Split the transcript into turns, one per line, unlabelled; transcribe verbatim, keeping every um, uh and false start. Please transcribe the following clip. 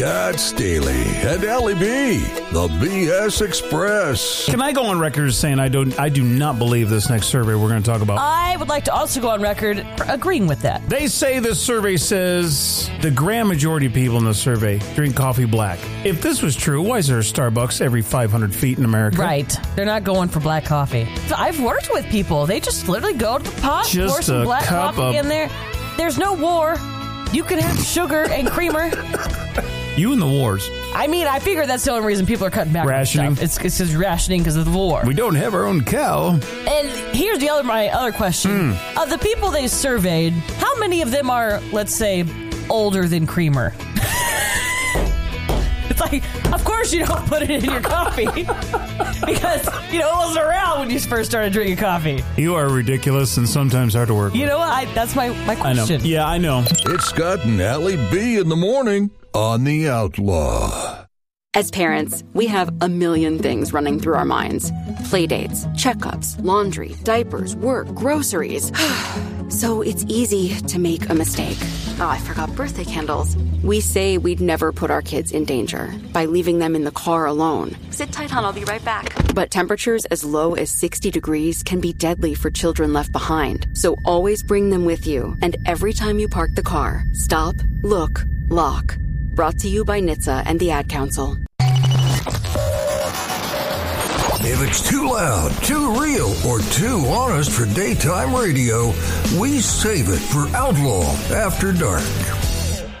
Scott Staley and Ellie B, the B S Express.
Can I go on record as saying I don't, I do not believe this next survey we're going to talk about?
I would like to also go on record agreeing with that.
They say this survey says the grand majority of people in the survey drink coffee black. If this was true, why is there a Starbucks every five hundred feet in America?
Right. They're not going for black coffee. So I've worked with people. They just literally go to the pot,
Just
pour some
a
black
cup
coffee
of-
in there. There's no war. You can have sugar and creamer.
You and the wars.
I mean, I figure that's the only reason people are cutting back
Rationing.
on stuff. It's, it's just rationing because of the war.
We don't have our own cow.
And here's the other my other question.
Mm.
Of the people they surveyed, how many of them are, let's say, older than creamer? It's like, of course you don't put it in your coffee. Because, you know, it wasn't around when you first started drinking coffee.
You are ridiculous and sometimes hard to work with.
You know what? I, that's my, my
I know.
question.
Yeah, I know.
It's Scott and Ellie B in the morning on The Outlaw.
As parents, we have a million things running through our minds. Playdates, checkups, laundry, diapers, work, groceries. So it's easy to make a mistake. Oh, I forgot birthday candles. We say we'd never put our kids in danger by leaving them in the car alone. Sit tight, hon, I'll be right back. But temperatures as low as sixty degrees can be deadly for children left behind. So always bring them with you. And every time you park the car, stop, look, lock. Brought to you by N H T S A and the Ad Council.
If it's too loud, too real, or too honest for daytime radio, we save it for Outlaw After Dark.